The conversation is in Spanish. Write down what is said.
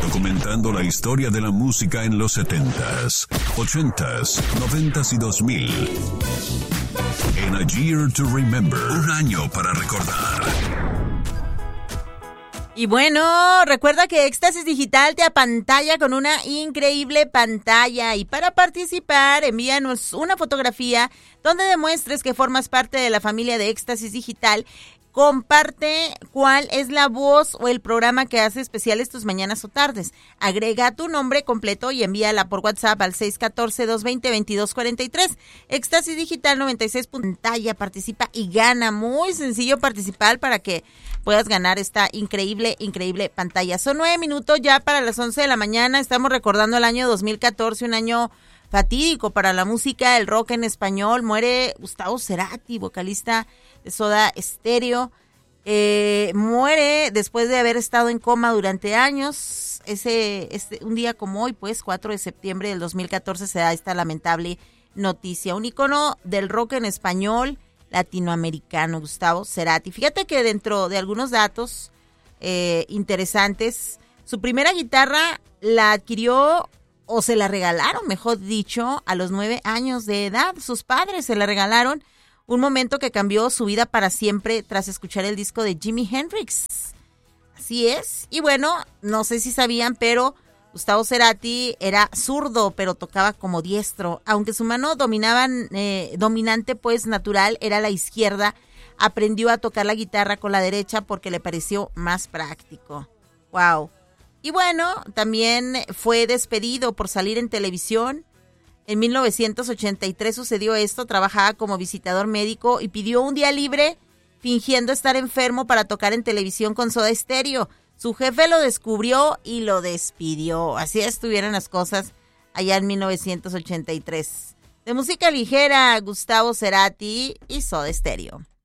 documentando la historia de la música en los 70s, 80s, 90s y 2000. En A Year to Remember, un año para recordar. Y bueno, recuerda que Éxtasis Digital te apantalla con una increíble pantalla. Y para participar, envíanos una fotografía donde demuestres que formas parte de la familia de Éxtasis Digital. Comparte cuál es la voz o el programa que hace especiales tus mañanas o tardes. Agrega tu nombre completo y envíala por WhatsApp al 614-220-2243. Éxtasis Digital 96. Pantalla, participa y gana. Muy sencillo participar para que puedas ganar esta increíble pantalla. Son 9 minutos ya para las 11 de la mañana. Estamos recordando el año 2014, un año fatídico para la música, el rock en español. Muere Gustavo Cerati, vocalista de Soda Stereo. Muere después de haber estado en coma durante años. Un día como hoy, pues, 4 de septiembre del 2014, se da esta lamentable noticia. Un ícono del rock en español latinoamericano, Gustavo Cerati. Fíjate que dentro de algunos datos interesantes, su primera guitarra la adquirió, o se la regalaron, mejor dicho, a los 9 años de edad. Sus padres se la regalaron, un momento que cambió su vida para siempre tras escuchar el disco de Jimi Hendrix. Así es. Y bueno, no sé si sabían, pero Gustavo Cerati era zurdo, pero tocaba como diestro. Aunque su mano dominante, pues natural, era la izquierda, aprendió a tocar la guitarra con la derecha porque le pareció más práctico. ¡Wow! Y bueno, también fue despedido por salir en televisión. En 1983 sucedió esto, trabajaba como visitador médico y pidió un día libre fingiendo estar enfermo para tocar en televisión con Soda Stereo. Su jefe lo descubrió y lo despidió. Así estuvieron las cosas allá en 1983. De música ligera, Gustavo Cerati y Soda Stereo.